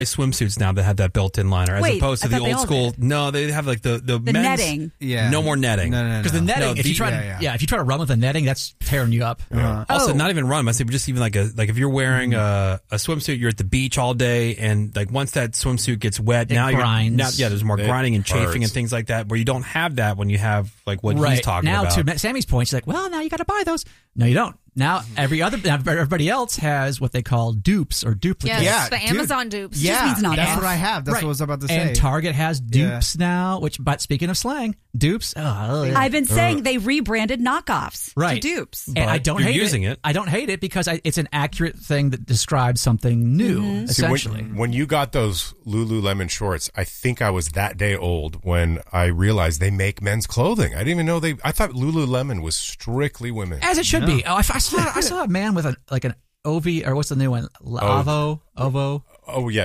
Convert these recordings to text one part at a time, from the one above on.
swimsuits now that have that built-in liner, as opposed to the old school. No, they have like the men's, netting. Yeah, no more netting. No. Because the netting, if you try to run with the netting, that's tearing you up. Also, not even run. I say, just even like if you're wearing a swimsuit, you're at the beach all day, and like once that swimsuit gets wet, there's more grinding and chafing and things like that, where you don't have that when you have like what he's talking about. Now, to Sammy's point, she's like, well, now you got to buy those. No, you don't. Now everybody else has what they call dupes or duplicates. Yes, the Amazon dupes. Yeah, just means that's what I have. That's what I was about to say. And Target has dupes now. But speaking of slang, dupes. I've been saying they rebranded knockoffs to dupes. And I don't hate using it. I don't hate it because it's an accurate thing that describes something new. Essentially, when you got those Lululemon shorts, I think I was that day old when I realized they make men's clothing. I didn't even know I thought Lululemon was strictly women. As it should be. I saw a man with an Ovi, or what's the new one? Ovo. Oh yeah,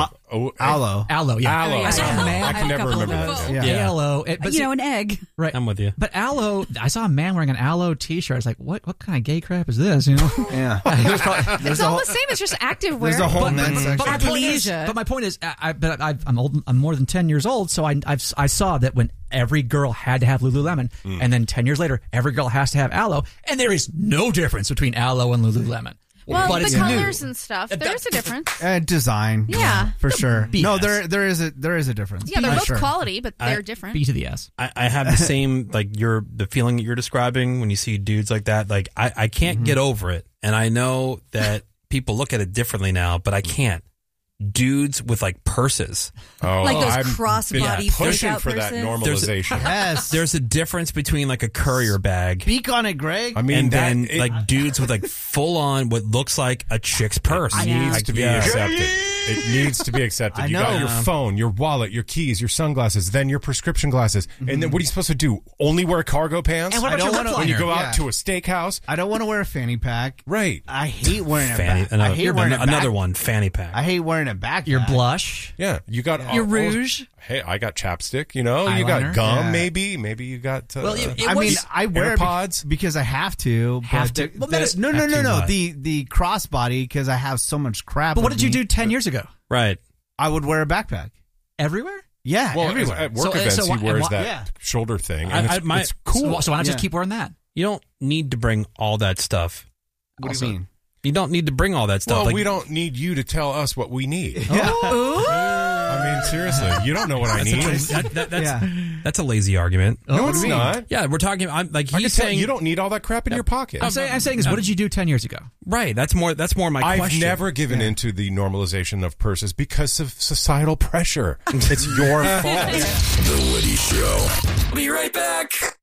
Aloe. Aloe, yeah. Aloe. I saw a man. I can never remember that. Yeah. Aloe. But an egg. Right. I'm with you. But Aloe, I saw a man wearing an Aloe t-shirt. I was like, what kind of gay crap is this? You know? Yeah. It's all the same. It's just active wear. There's a whole men's section. But my point is, I'm old. I'm more than 10 years old, so I saw that when every girl had to have Lululemon, and then 10 years later, every girl has to have Aloe, and there is no difference between Aloe and Lululemon. Well, but the colors and stuff, there's a difference. Design, for sure. BS. No, there is a difference. Yeah, they're both quality, but they're different. B to the S. I have the same the feeling that you're describing when you see dudes like that. Like I can't get over it, and I know that people look at it differently now, but I can't. Dudes with like purses, like those crossbody pushing for that normalization. Yes, there's a difference between like a courier bag. Speak on it, Greg. I mean, like dudes with like full on what looks like a chick's purse. It needs to be accepted. It needs to be accepted. You got your phone, your wallet, your keys, your sunglasses, then your prescription glasses, and then what are you supposed to do? Only wear cargo pants? And what about your lip liner? When you go out to a steakhouse? I don't want to wear a fanny pack. Right. I hate wearing another one, fanny pack. I hate wearing a backpack. Your blush. Yeah, you got your rouge. Hey, I got chapstick. You know, eyeliner. You got gum. Maybe you got. I wear AirPods because I have to. Well, no. The crossbody because I have so much crap. But what did you do 10 years ago? Right. I would wear a backpack everywhere. Yeah, everywhere. At work events, he wears that shoulder thing. And it's cool. So why not just keep wearing that? You don't need to bring all that stuff. What do you mean? You don't need to bring all that stuff. Well, we don't need you to tell us what we need. I mean, seriously, you don't know what I need. That's a lazy argument. No, it's not. Yeah, we're talking. He's saying you don't need all that crap in your pocket. I'm saying is, what did you do 10 years ago? Right. That's more my question. I've never given into the normalization of purses because of societal pressure. It's your fault. The Woody Show. Be right back.